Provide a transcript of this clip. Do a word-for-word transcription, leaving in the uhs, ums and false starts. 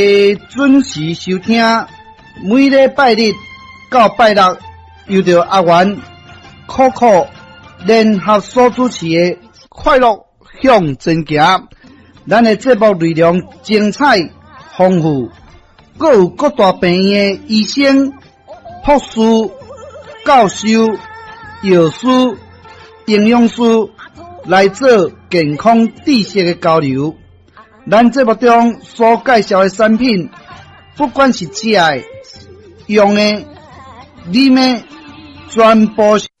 诶，准时收听，每礼拜日到拜六，由着阿元、酷酷联合所主持的快乐向前行。咱的节目内容精彩丰富，各有各大病院的医生、护士、教授、药师、营养师来做健康知识的交流。咱节目中所介绍的产品，不管是食的、用的、啉的，全部